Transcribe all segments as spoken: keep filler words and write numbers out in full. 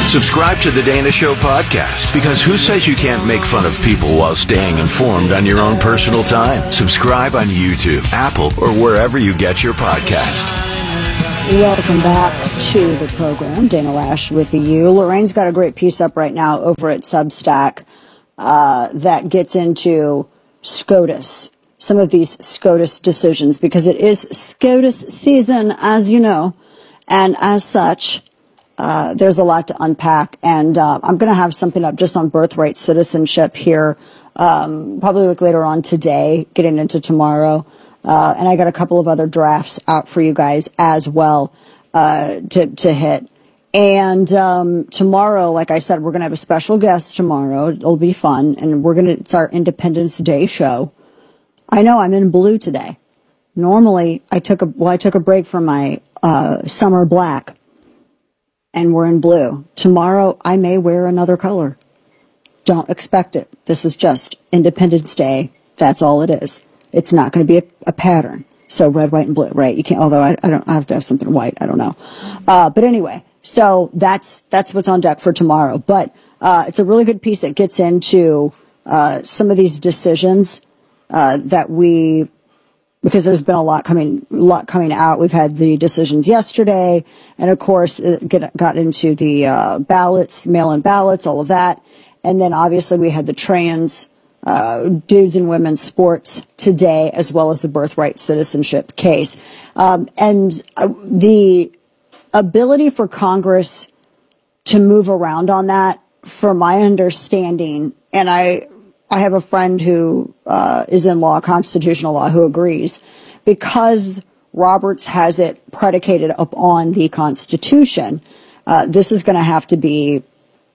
Subscribe to The Dana Show podcast, because who says you can't make fun of people while staying informed on your own personal time? Subscribe on YouTube, Apple, or wherever you get your podcast. Welcome back to the program. Dana Loesch with you. Lorraine's got a great piece up right now over at Substack uh, that gets into SCOTUS, some of these SCOTUS decisions, because it is SCOTUS season, as you know, and as such, Uh, there's a lot to unpack, and uh, I'm going to have something up just on birthright citizenship here, um, probably like later on today, getting into tomorrow. Uh, and I got a couple of other drafts out for you guys as well uh, to, to hit. And um, tomorrow, like I said, we're going to have a special guest tomorrow. It'll be fun, and we're going to, it's our Independence Day show. I know I'm in blue today. Normally, I took a, well, I took a break from my uh, summer black. And we're in blue. Tomorrow, I may wear another color. Don't expect it. This is just Independence Day. That's all it is. It's not going to be a, a pattern. So red, white, and blue, right? You can't. Although I, I don't I have to have something white. I don't know. Uh, but anyway, so that's that's what's on deck for tomorrow. But uh, it's a really good piece that gets into uh, some of these decisions uh, that we. Because there's been a lot coming, a lot coming out. We've had the decisions yesterday, and of course, it get, got into the uh, ballots, mail-in ballots, all of that, and then obviously we had the trans uh, dudes and women's sports today, as well as the birthright citizenship case, um, and uh, the ability for Congress to move around on that, from my understanding, and I. I have a friend who uh, is in law, constitutional law, who agrees, because Roberts has it predicated upon the Constitution. Uh, this is going to have to be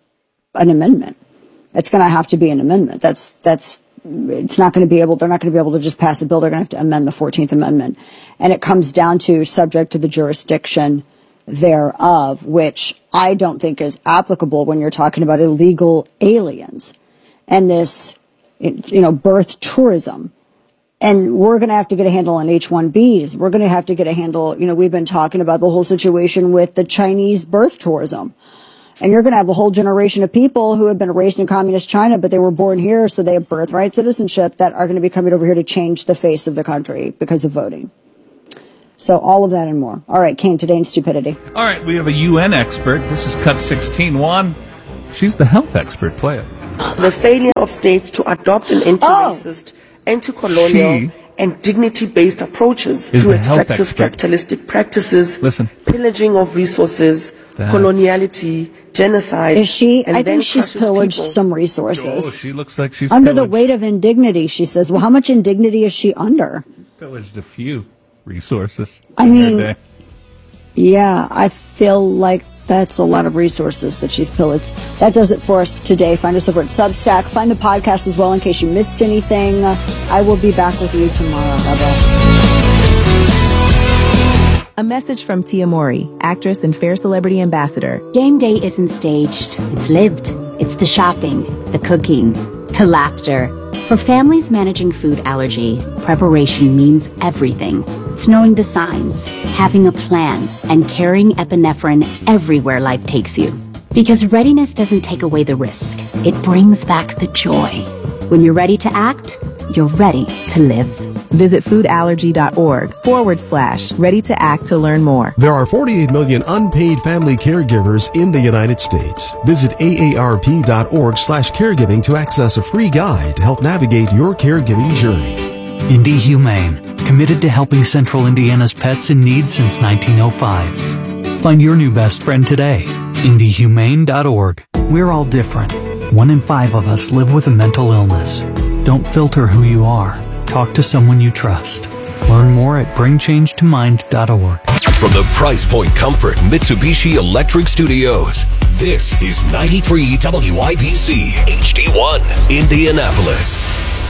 an amendment. It's going to have to be an amendment. That's that's. It's not going to be able. They're not going to be able to just pass a bill. They're going to have to amend the fourteenth Amendment, and it comes down to subject to the jurisdiction thereof, which I don't think is applicable when you're talking about illegal aliens and this. You know, birth tourism. And we're going to have to get a handle on H one Bs. We're going to have to get a handle, you know, we've been talking about the whole situation with the Chinese birth tourism. And you're going to have a whole generation of people who have been raised in communist China, but they were born here, so they have birthright citizenship, that are going to be coming over here to change the face of the country because of voting. So all of that and more. All right, Kane, today in stupidity. All right, we have a U N expert. This is Cut sixteen. Juan, she's the health expert. Play it. The failure of states to adopt an anti-racist, oh. anti-colonial, she and dignity-based approaches to extractive capitalistic practices, Listen. pillaging of resources, That's... coloniality, genocide. Is she? And I think she's pillaged people. some resources. Oh, she looks like she's under pillaged. the weight of indignity. She says, "Well, how much indignity is she under?" She's pillaged a few resources. I mean, yeah, I feel like. That's a lot of resources that she's pillaged. That does it for us today. Find us over at Substack. Find the podcast as well in case you missed anything. I will be back with you tomorrow. God bless. A message from Tia Mowry, actress and Fair Celebrity Ambassador. Game day isn't staged. It's lived. It's the shopping, the cooking, the laughter. For families managing food allergy, preparation means everything. It's knowing the signs, having a plan, and carrying epinephrine everywhere life takes you. Because readiness doesn't take away the risk. It brings back the joy. When you're ready to act, you're ready to live. Visit foodallergy.org forward slash ready to act to learn more. There are forty-eight million unpaid family caregivers in the United States. Visit aarp.org slash caregiving to access a free guide to help navigate your caregiving journey. Indy Humane, committed to helping Central Indiana's pets in need since nineteen oh five. Find your new best friend today. indy humane dot org. We're all different. One in five of us live with a mental illness. Don't filter who you are. Talk to someone you trust. Learn more at bring change to mind dot org. From the Price Point Comfort Mitsubishi Electric Studios, this is ninety-three W I B C H D one, Indianapolis.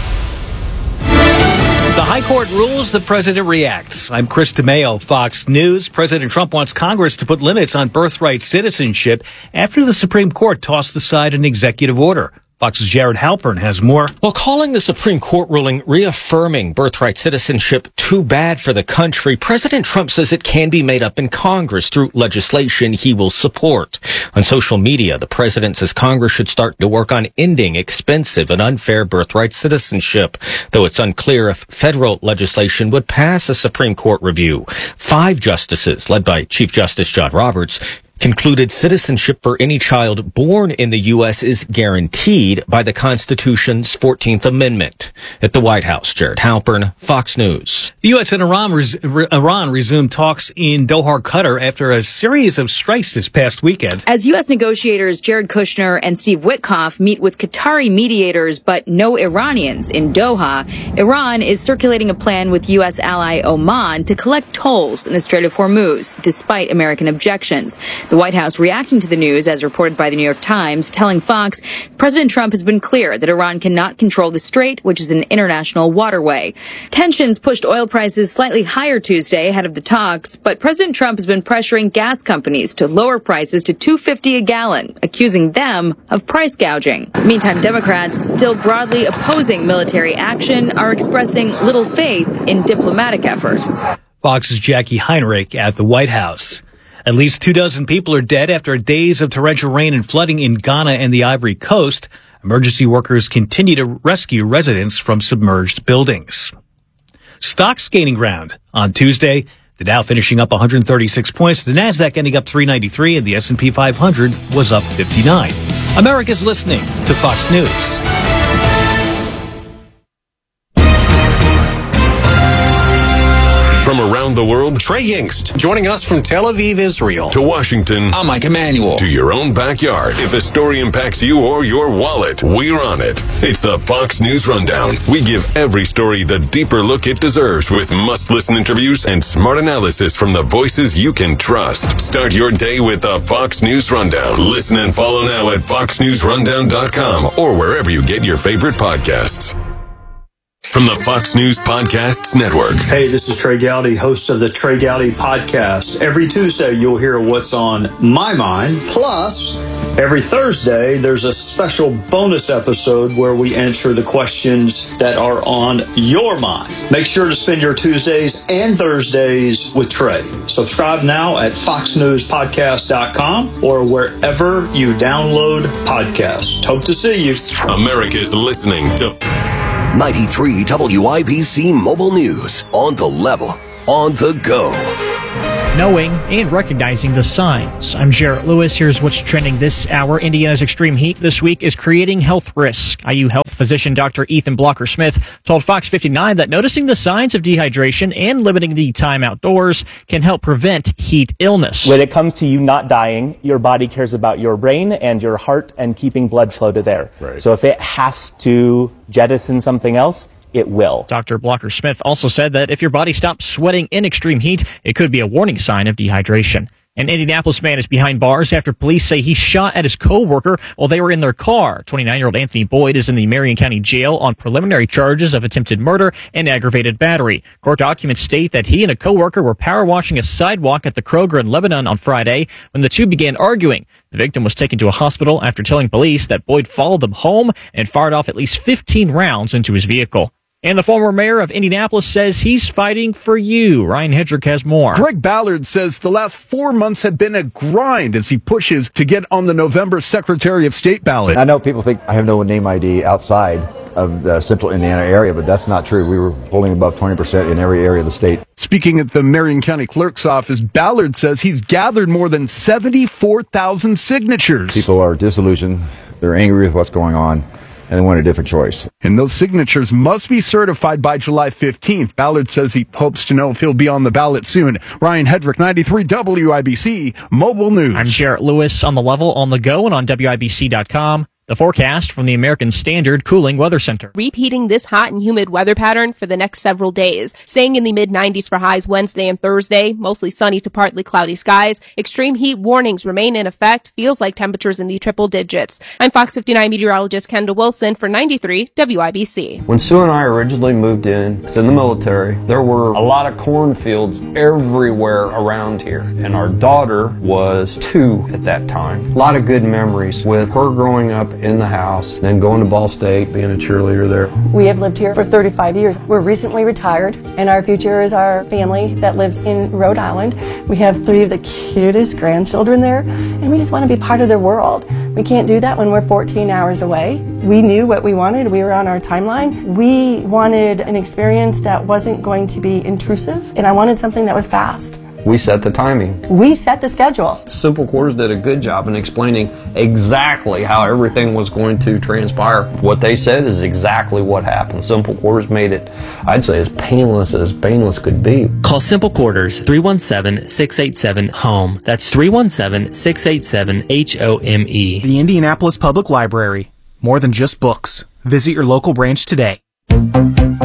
The High Court rules, the president reacts. I'm Chris DeMayo, Fox News. President Trump wants Congress to put limits on birthright citizenship after the Supreme Court tossed aside an executive order. Fox's Jared Halpern has more. Well, calling the Supreme Court ruling reaffirming birthright citizenship too bad for the country, President Trump says it can be made up in Congress through legislation he will support. On social media, the president says Congress should start to work on ending expensive and unfair birthright citizenship, though it's unclear if federal legislation would pass a Supreme Court review. Five justices, led by Chief Justice John Roberts, concluded citizenship for any child born in the U S is guaranteed by the Constitution's fourteenth Amendment. At the White House, Jared Halpern, Fox News. The U S and Iran, res- Iran resumed talks in Doha, Qatar, after a series of strikes this past weekend. As U S negotiators Jared Kushner and Steve Witkoff meet with Qatari mediators but no Iranians in Doha, Iran is circulating a plan with U S ally Oman to collect tolls in the Strait of Hormuz, despite American objections. The White House reacting to the news, as reported by the New York Times, telling Fox President Trump has been clear that Iran cannot control the strait, which is an international waterway. Tensions pushed oil prices slightly higher Tuesday ahead of the talks, but President Trump has been pressuring gas companies to lower prices to two dollars and fifty cents a gallon, accusing them of price gouging. Meantime, Democrats, still broadly opposing military action, are expressing little faith in diplomatic efforts. Fox's Jackie Heinrich at the White House. At least two dozen people are dead after days of torrential rain and flooding in Ghana and the Ivory Coast. Emergency workers continue to rescue residents from submerged buildings. Stocks gaining ground on Tuesday. The Dow finishing up one hundred thirty-six points. The Nasdaq ending up three ninety-three, and the S and P five hundred was up fifty-nine. America's listening to Fox News. From around the world, Trey Yingst, joining us from Tel Aviv, Israel. To Washington. I'm Mike Emanuel. To your own backyard. If a story impacts you or your wallet, we're on it. It's the Fox News Rundown. We give every story the deeper look it deserves with must-listen interviews and smart analysis from the voices you can trust. Start your day with the Fox News Rundown. Listen and follow now at fox news rundown dot com or wherever you get your favorite podcasts. From the Fox News Podcasts Network. Hey, this is Trey Gowdy, host of the Trey Gowdy Podcast. Every Tuesday, you'll hear what's on my mind. Plus, every Thursday, there's a special bonus episode where we answer the questions that are on your mind. Make sure to spend your Tuesdays and Thursdays with Trey. Subscribe now at fox news podcast dot com or wherever you download podcasts. Hope to see you. America's listening to ninety-three W I B C Mobile News. On the level, on the go. Knowing and recognizing the signs. I'm Jarrett Lewis. Here's what's trending this hour. Indiana's extreme heat this week is creating health risks. I U health physician Doctor Ethan Blocker-Smith told Fox fifty-nine that noticing the signs of dehydration and limiting the time outdoors can help prevent heat illness. When it comes to you not dying, your body cares about your brain and your heart and keeping blood flow to there. Right. So if it has to jettison something else, it will. Doctor Blocker-Smith also said that if your body stops sweating in extreme heat, it could be a warning sign of dehydration. An Indianapolis man is behind bars after police say he shot at his co-worker while they were in their car. twenty-nine-year-old Anthony Boyd is in the Marion County Jail on preliminary charges of attempted murder and aggravated battery. Court documents state that he and a co-worker were power washing a sidewalk at the Kroger in Lebanon on Friday when the two began arguing. The victim was taken to a hospital after telling police that Boyd followed them home and fired off at least fifteen rounds into his vehicle. And the former mayor of Indianapolis says he's fighting for you. Ryan Hedrick has more. Greg Ballard says the last four months have been a grind as he pushes to get on the November Secretary of State ballot. I know people think I have no name I D outside of the central Indiana area, but that's not true. We were polling above twenty percent in every area of the state. Speaking at the Marion County Clerk's office, Ballard says he's gathered more than seventy-four thousand signatures. People are disillusioned. They're angry with what's going on, and they want a different choice. And those signatures must be certified by July fifteenth. Ballard says he hopes to know if he'll be on the ballot soon. Ryan Hedrick, ninety-three W I B C Mobile News. I'm Jarrett Lewis on the level, on the go, and on W I B C dot com. The forecast from the American Standard Cooling Weather Center. Repeating this hot and humid weather pattern for the next several days. Staying in the mid nineties for highs Wednesday and Thursday. Mostly sunny to partly cloudy skies. Extreme heat warnings remain in effect. Feels like temperatures in the triple digits. I'm Fox fifty-nine meteorologist Kendall Wilson for ninety-three W I B C. When Sue and I originally moved in, it's in the military, there were a lot of cornfields everywhere around here. And our daughter was two at that time. A lot of good memories with her growing up in the house, then going to Ball State, being a cheerleader there. We have lived here for thirty-five years. We're recently retired, and our future is our family that lives in Rhode Island. We have three of the cutest grandchildren there, and we just want to be part of their world. We can't do that when we're fourteen hours away. We knew what we wanted. We were on our timeline. We wanted an experience that wasn't going to be intrusive, and I wanted something that was fast. We set the timing. We set the schedule. Simple Quarters did a good job in explaining exactly how everything was going to transpire. What they said is exactly what happened. Simple Quarters made it, I'd say, as painless as painless could be. Call Simple Quarters, three one seven, six eight seven, HOME. That's three one seven, six eight seven, H O M E. The Indianapolis Public Library. More than just books. Visit your local branch today.